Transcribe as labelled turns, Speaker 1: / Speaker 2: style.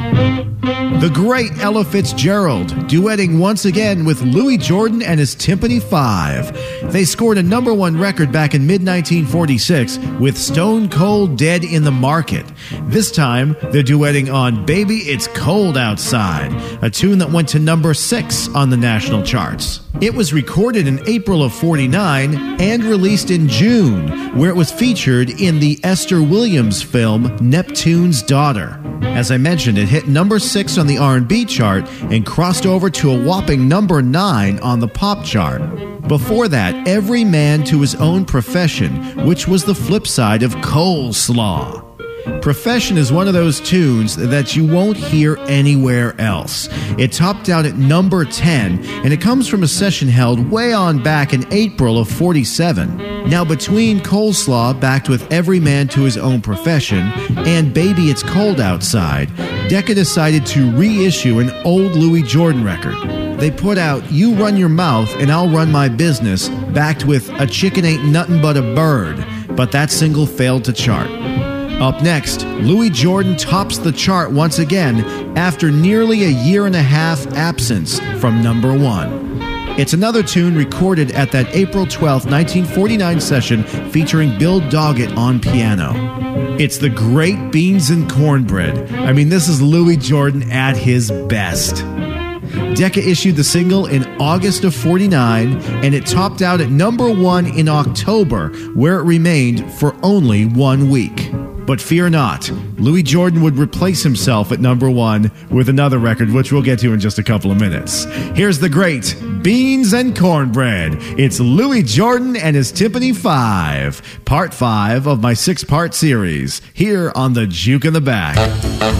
Speaker 1: The great Ella Fitzgerald, duetting once again with Louis Jordan and his Tympany Five. They scored a #1 record back in mid-1946 with Stone Cold Dead in the Market. This time, they're duetting on Baby It's Cold Outside, a tune that went to #6 on the national charts. It was recorded in April of '49 and released in June, where it was featured in the Esther Williams film Neptune's Daughter. As I mentioned, it hit #6 on the R&B chart and crossed over to a whopping #9 on the pop chart. Before that, Every Man to His Own Profession, which was the flip side of Coleslaw. Profession is one of those tunes that you won't hear anywhere else. It topped out at #10, and it comes from a session held way on back in April of '47. Now, between Coleslaw, backed with Every Man to His Own Profession, and Baby It's Cold Outside, Decca decided to reissue an old Louis Jordan record. They put out You Run Your Mouth and I'll Run My Business, backed with A Chicken Ain't Nuttin' But a Bird, but that single failed to chart. Up next, Louis Jordan tops the chart once again after nearly a year and a half absence from #1. It's another tune recorded at that April 12, 1949 session featuring Bill Doggett on piano. It's the great Beans and Cornbread. I mean, this is Louis Jordan at his best. Decca issued the single in August of '49, and it topped out at #1 in October, where it remained for only 1 week. But fear not, Louis Jordan would replace himself at #1 with another record, which we'll get to in just a couple of minutes. Here's the great Beans and Cornbread. It's Louis Jordan and his Tympany Five, part 5 of my 6-part series, here on the Juke in the Back.